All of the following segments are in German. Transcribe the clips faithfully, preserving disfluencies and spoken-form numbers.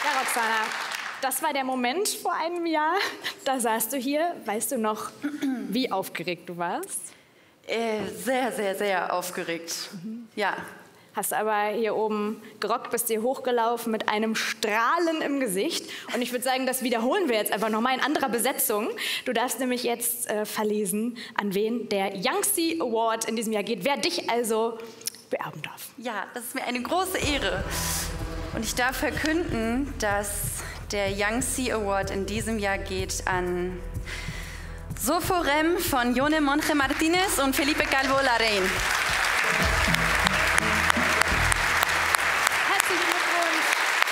Ja, Roxana, das war der Moment vor einem Jahr. Da saßt du hier. Weißt du noch, wie aufgeregt du warst? Äh, sehr, sehr, sehr aufgeregt. Mhm. Ja. Hast aber hier oben gerockt, bist hier hochgelaufen mit einem Strahlen im Gesicht. Und ich würde sagen, das wiederholen wir jetzt einfach nochmal in anderer Besetzung. Du darfst nämlich jetzt äh, verlesen, an wen der Yangtze Award in diesem Jahr geht. Wer dich also beerben darf. Ja, das ist mir eine große Ehre. Und ich darf verkünden, dass der Yangtze Award in diesem Jahr geht an Soforem von Yone Monge Martinez und Felipe Calvo Larraín. Herzlichen Glückwunsch.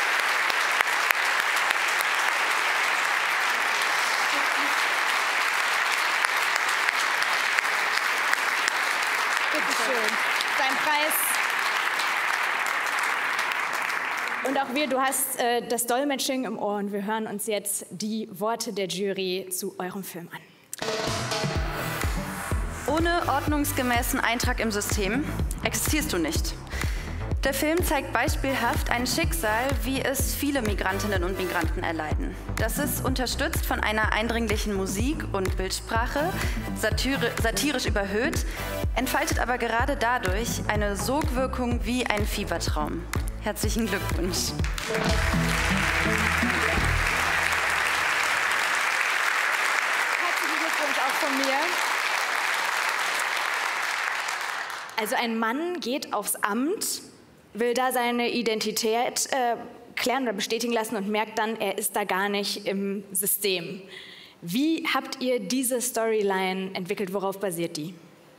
Bitte schön. Dein Preis. Und auch wir, du hast äh, das Dolmetsching im Ohr und wir hören uns jetzt die Worte der Jury zu eurem Film an. Ohne ordnungsgemäßen Eintrag im System existierst du nicht. Der Film zeigt beispielhaft ein Schicksal, wie es viele Migrantinnen und Migranten erleiden. Das ist unterstützt von einer eindringlichen Musik und Bildsprache, satire, satirisch überhöht, entfaltet aber gerade dadurch eine Sogwirkung wie ein Fiebertraum. Herzlichen Glückwunsch. Herzlichen Glückwunsch auch von mir. Also ein Mann geht aufs Amt, will da seine Identität äh, klären oder bestätigen lassen und merkt dann, er ist da gar nicht im System. Wie habt ihr diese Storyline entwickelt? Worauf basiert die?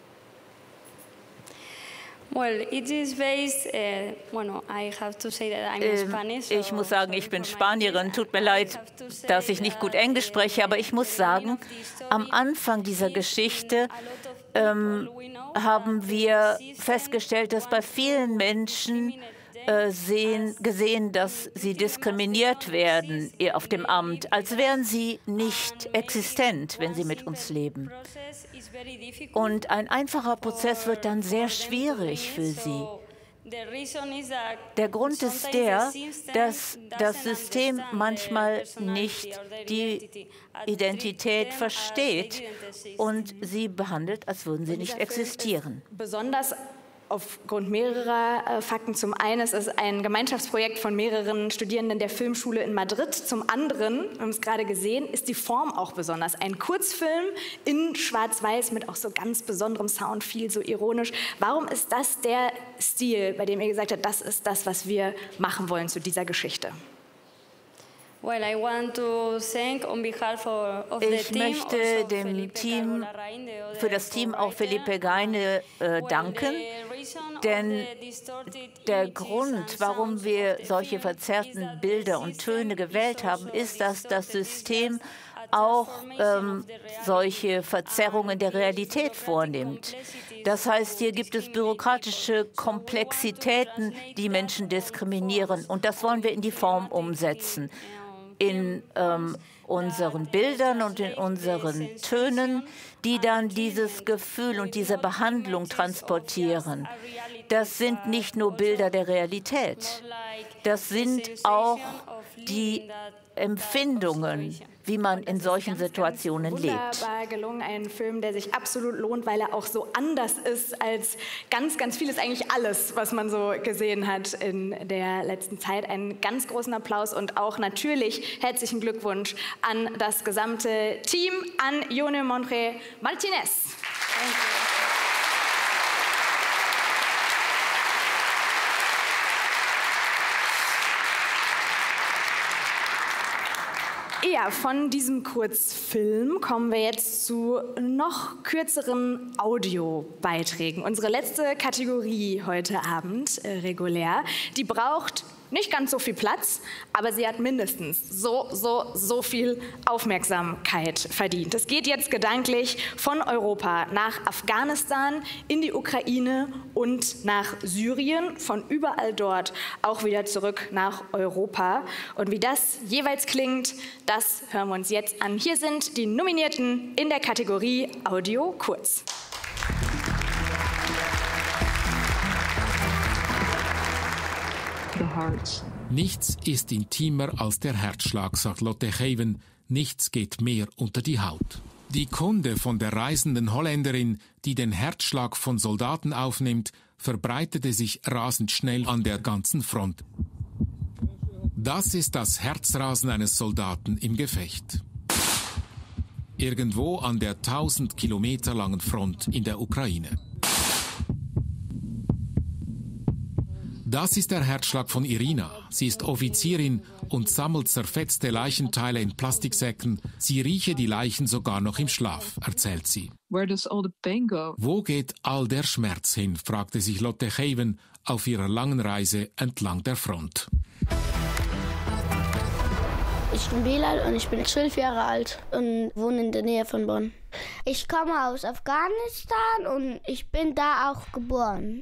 Well, it is based, uh, bueno, I have to say that I'm ähm, Spanish. Ich muss sagen, ich bin Spanierin. Tut mir leid, dass ich nicht gut Englisch spreche, aber ich muss sagen, am Anfang dieser Geschichte ähm, haben wir festgestellt, dass bei vielen Menschen äh, sehen, gesehen, dass sie diskriminiert werden auf dem Amt, als wären sie nicht existent, wenn sie mit uns leben. Und ein einfacher Prozess wird dann sehr schwierig für sie. Der Grund ist der, dass das System manchmal nicht die Identität versteht und sie behandelt, als würden sie nicht existieren. Besonders aufgrund mehrerer äh, Fakten. Zum einen ist es ein Gemeinschaftsprojekt von mehreren Studierenden der Filmschule in Madrid. Zum anderen, wir haben es gerade gesehen, ist die Form auch besonders. Ein Kurzfilm in Schwarz-Weiß mit auch so ganz besonderem Sound, viel so ironisch. Warum ist das der Stil, bei dem ihr gesagt habt, das ist das, was wir machen wollen zu dieser Geschichte? Ich möchte dem Team, für das Team auch Felipe Gaine äh, danken, denn der Grund, warum wir solche verzerrten Bilder und Töne gewählt haben, ist, dass das System auch ähm, solche Verzerrungen der Realität vornimmt. Das heißt, hier gibt es bürokratische Komplexitäten, die Menschen diskriminieren. Und das wollen wir in die Form umsetzen. In ähm, unseren Bildern und in unseren Tönen, die dann dieses Gefühl und diese Behandlung transportieren. Das sind nicht nur Bilder der Realität, das sind auch die Empfindungen, wie man in solchen Situationen lebt. Wunderbar gelungen, ein Film, der sich absolut lohnt, weil er auch so anders ist als ganz, ganz vieles, eigentlich alles, was man so gesehen hat in der letzten Zeit. Einen ganz großen Applaus und auch natürlich herzlichen Glückwunsch an das gesamte Team, an Yone Monge Martinez. Danke. Ja, von diesem Kurzfilm kommen wir jetzt zu noch kürzeren Audiobeiträgen. Unsere letzte Kategorie heute Abend, äh, regulär, die braucht nicht ganz so viel Platz, aber sie hat mindestens so, so, so viel Aufmerksamkeit verdient. Es geht jetzt gedanklich von Europa nach Afghanistan, in die Ukraine und nach Syrien, von überall dort auch wieder zurück nach Europa. Und wie das jeweils klingt, das hören wir uns jetzt an. Hier sind die Nominierten in der Kategorie Audio Kurz. The Nichts ist intimer als der Herzschlag, sagt Lotte Geven. Nichts geht mehr unter die Haut. Die Kunde von der reisenden Holländerin, die den Herzschlag von Soldaten aufnimmt, verbreitete sich rasend schnell an der ganzen Front. Das ist das Herzrasen eines Soldaten im Gefecht. Irgendwo an der tausend Kilometer langen Front in der Ukraine. Das ist der Herzschlag von Irina. Sie ist Offizierin und sammelt zerfetzte Leichenteile in Plastiksäcken. Sie rieche die Leichen sogar noch im Schlaf, erzählt sie. Wo geht all der Schmerz hin, fragte sich Lotte Geven auf ihrer langen Reise entlang der Front. Ich bin Bilal und ich bin zwölf Jahre alt und wohne in der Nähe von Bonn. Ich komme aus Afghanistan und ich bin da auch geboren.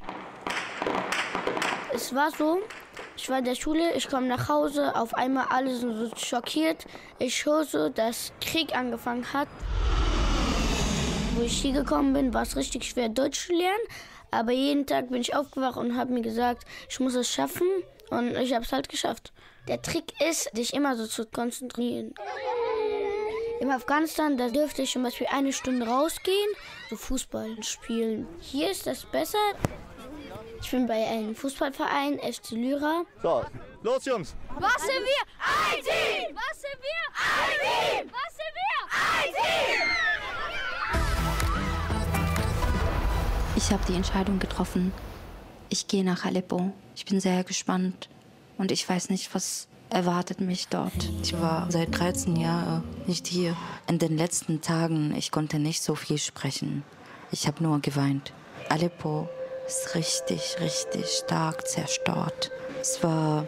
Es war so, ich war in der Schule, ich komme nach Hause, auf einmal alle sind so schockiert. Ich höre so, dass Krieg angefangen hat. Wo ich hier gekommen bin, war es richtig schwer, Deutsch zu lernen. Aber jeden Tag bin ich aufgewacht und habe mir gesagt, ich muss es schaffen. Und ich habe es halt geschafft. Der Trick ist, dich immer so zu konzentrieren. Im Afghanistan, da dürfte ich zum Beispiel eine Stunde rausgehen, so Fußball spielen. Hier ist das besser. Ich bin bei einem Fußballverein, F C Lyra. So, los Jungs! Was sind wir? Ein Team! Was sind wir? Ein Team! Was sind wir? Ein Team! Ich habe die Entscheidung getroffen. Ich gehe nach Aleppo. Ich bin sehr gespannt und ich weiß nicht, was erwartet mich dort. Ich war seit dreizehn Jahren nicht hier. In den letzten Tagen, ich konnte nicht so viel sprechen. Ich habe nur geweint. Aleppo ist richtig, richtig stark zerstört. Es war